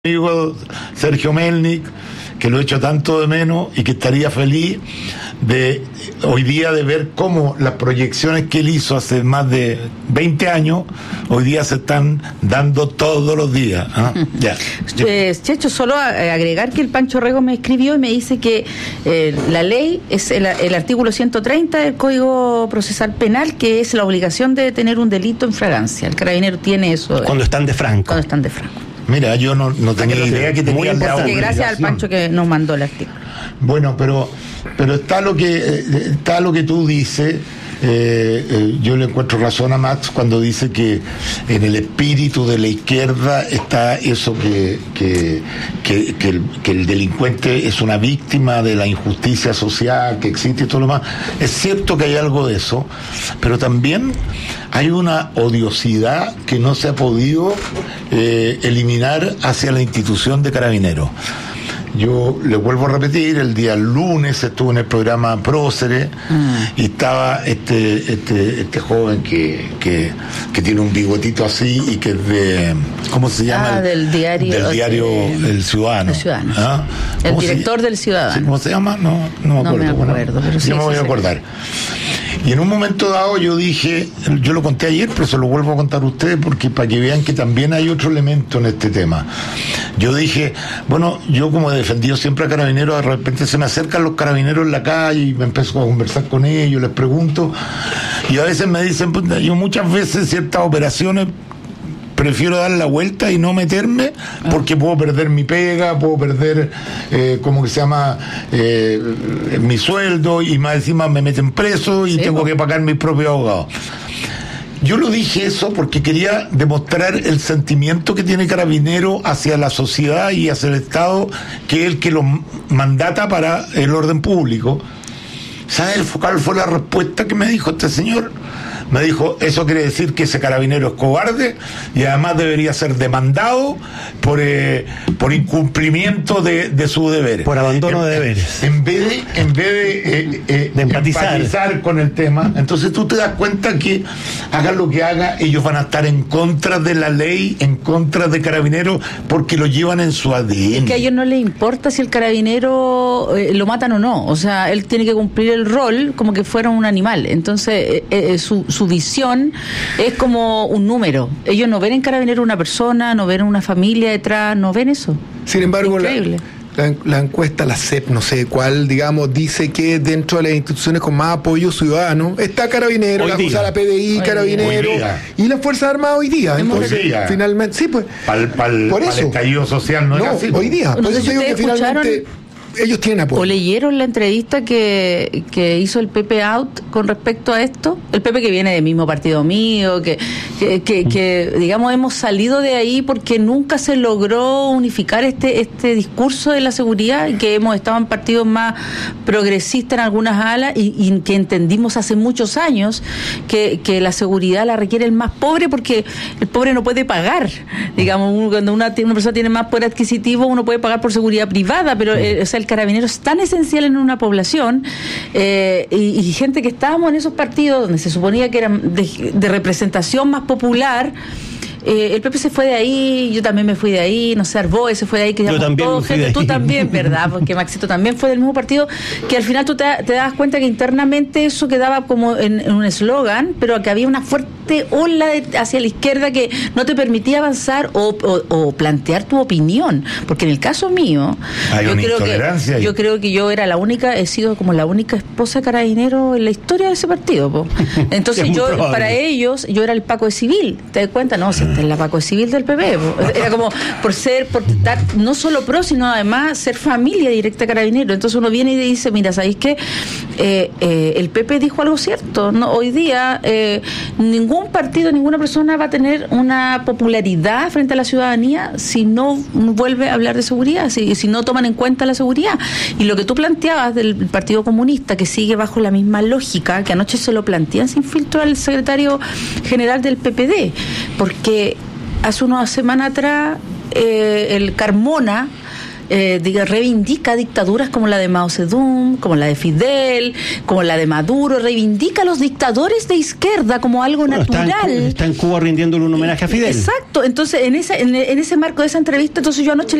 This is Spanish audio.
amigo Sergio Melnik, que lo echo tanto de menos y que estaría feliz de hoy día de ver cómo las proyecciones que él hizo hace más de 20 años hoy día se están dando todos los días. Ya. Checho, solo agregar que el Pancho Rego me escribió y me dice que la ley es el artículo 130 del Código Procesal Penal, que es la obligación de detener un delito en fragancia. El carabinero tiene eso. Cuando están de franco. Cuando están de franco. Mira, yo no tenía idea que tenía la obligación. Gracias al Pancho que nos mandó el artículo. Bueno, pero está lo que tú dices. Yo le encuentro razón a Max cuando dice que en el espíritu de la izquierda está eso que el delincuente es una víctima de la injusticia social que existe y todo lo más. Es cierto que hay algo de eso, pero también hay una odiosidad que no se ha podido eliminar hacia la institución de Carabineros. Yo le vuelvo a repetir, el día lunes estuve en el programa Próceres y estaba este joven que tiene un bigotito así y que es de, ¿cómo se llama? Del diario El Ciudadano. El Ciudadano. ¿Ah? El director del Ciudadano. ¿Cómo se llama? No me acuerdo. Bueno, pero sí, no me voy a acordar. Y en un momento dado yo dije, yo lo conté ayer, pero se lo vuelvo a contar a ustedes porque para que vean que también hay otro elemento en este tema. Yo dije, bueno, yo como he defendido siempre a Carabineros, de repente se me acercan los carabineros en la calle y me empiezo a conversar con ellos, les pregunto, y a veces me dicen, pues, yo muchas veces ciertas operaciones prefiero dar la vuelta y no meterme porque puedo perder mi pega, puedo perder, ¿cómo que se llama? Mi sueldo, y más encima me meten preso y tengo que pagar mis propios abogados. Yo lo dije eso porque quería demostrar el sentimiento que tiene Carabinero hacia la sociedad y hacia el Estado, que es el que lo mandata para el orden público. ¿Sabes cuál fue la respuesta que me dijo este señor? Me dijo, eso quiere decir que ese carabinero es cobarde y además debería ser demandado por incumplimiento de sus deberes. Por abandono de deberes. En vez de empatizar con el tema, entonces tú te das cuenta que hagan lo que haga, ellos van a estar en contra de la ley, en contra de Carabineros, porque lo llevan en su ADN. Es que a ellos no les importa si el carabinero lo matan o no. O sea, él tiene que cumplir el rol como que fuera un animal. Entonces, su visión es como un número. Ellos no ven en Carabinero una persona, no ven una familia detrás, no ven eso. Sin embargo, increíble. La encuesta, la CEP, no sé cuál, digamos, dice que dentro de las instituciones con más apoyo ciudadano está Carabinero, la PDI, Carabinero y las Fuerzas Armadas hoy día. Entonces, finalmente, sí, pues. Por eso. El estallido social no es así. Hoy día. Por eso digo que finalmente ellos tienen apoyo. ¿O leyeron la entrevista que hizo el Pepe Out con respecto a esto? El Pepe que viene del mismo partido mío, que digamos hemos salido de ahí porque nunca se logró unificar este discurso de la seguridad, y que hemos estado en partidos más progresistas en algunas alas y que entendimos hace muchos años que la seguridad la requiere el más pobre, porque el pobre no puede pagar. Digamos, cuando una persona tiene más poder adquisitivo, uno puede pagar por seguridad privada, pero o sea, el carabinero es tan esencial en una población, y gente que estábamos en esos partidos donde se suponía que eran de representación más popular. El Pepe se fue de ahí, yo también me fui de ahí, no sé, Arboe se fue de ahí, que todo gente, tú también, ¿verdad? Porque Maxito también fue del mismo partido, que al final tú te das cuenta que internamente eso quedaba como en un eslogan, pero que había una fuerte ola hacia la izquierda que no te permitía avanzar o plantear tu opinión, porque en el caso mío, yo creo que yo era he sido como la única esposa de Carabinero en la historia de ese partido, po. Entonces para ellos, yo era el Paco de Civil, ¿te das cuenta? No, si en la Paco Civil del PP, era como por estar no solo pro, sino además ser familia directa Carabinero. Entonces uno viene y dice, mira, ¿sabéis qué? El PP dijo algo cierto, ¿no? Hoy día ningún partido, ninguna persona va a tener una popularidad frente a la ciudadanía si no vuelve a hablar de seguridad, si no toman en cuenta la seguridad. Y lo que tú planteabas del Partido Comunista, que sigue bajo la misma lógica, que anoche se lo plantean sin filtro al secretario general del PPD, porque hace unas semanas atrás el Carmona reivindica dictaduras como la de Mao Zedong, como la de Fidel, como la de Maduro, reivindica a los dictadores de izquierda como algo natural. Está en Cuba rindiéndole un homenaje a Fidel. Exacto, entonces en ese marco de esa entrevista, entonces yo anoche